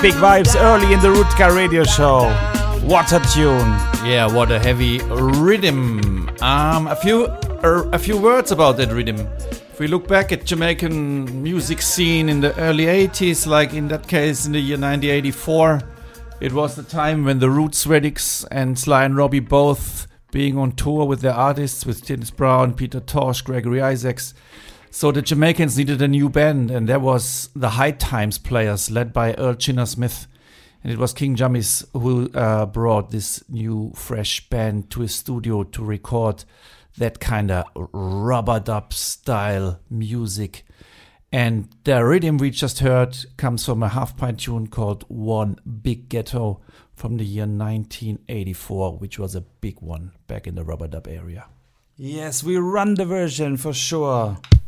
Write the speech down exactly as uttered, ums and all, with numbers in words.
big vibes early in the Rootka radio show. What a tune. Yeah, what a heavy rhythm. Um, a few er, a few words about that rhythm. If we look back at Jamaican music scene in the early eighties, like in that case in the year nineteen eighty-four, it was the time when the Roots Radics and Sly and Robbie both being on tour with their artists, with Dennis Brown, Peter Tosh, Gregory Isaacs. So the Jamaicans needed a new band, and there was the High Times Players, led by Earl Chinner Smith. And it was King Jammies who uh, brought this new, fresh band to his studio to record that kind of rubber-dub style music. And the rhythm we just heard comes from a half-pint tune called One Big Ghetto from the year nineteen eighty-four, which was a big one back in the rubber-dub area. Yes, we run the version for sure.